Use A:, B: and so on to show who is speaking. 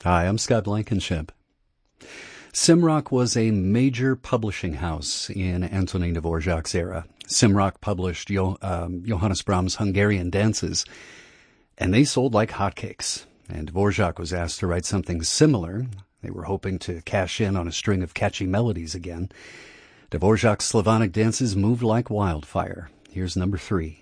A: Hi, I'm Scott Blankenship. Simrock was a major publishing house in Antonin Dvorak's era. Simrock published Johannes Brahms' Hungarian dances, and they sold like hotcakes. And Dvorak was asked to write something similar. They were hoping to cash in on a string of catchy melodies again. Dvorak's Slavonic dances moved like wildfire. Here's number 3.